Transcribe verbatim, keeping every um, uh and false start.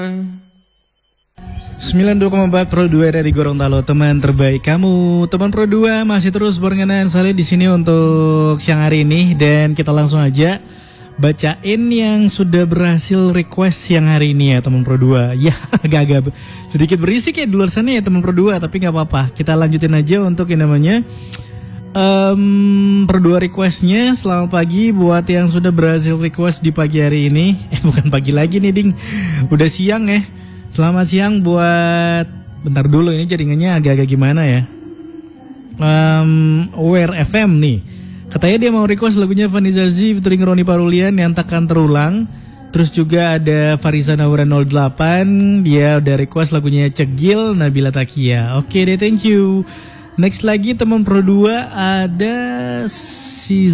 sembilan puluh dua koma empat Pro dua dari Gorontalo, teman terbaik kamu. Teman Pro dua masih terus barengan saya di sini untuk siang hari ini, dan kita langsung aja bacain yang sudah berhasil request siang hari ini ya teman Pro dua. Ya agak-agak sedikit berisik ya di luar sana ya teman Pro dua, tapi nggak apa-apa. Kita lanjutin aja untuk yang namanya um, Pro dua requestnya. Selamat pagi buat yang sudah berhasil request di pagi hari ini. Eh bukan pagi lagi nih ding, udah siang ya. Selamat siang buat, bentar dulu ini jaringannya agak-agak gimana ya. um, Aware F M nih. Katanya dia mau request lagunya Vanessa Z featuring Roni Parulian yang takkan terulang. Terus juga ada Farisa Naura nol delapan, dia udah request lagunya Cegil Nabila Takia. Oke deh, thank you. Next lagi teman Pro dua ada si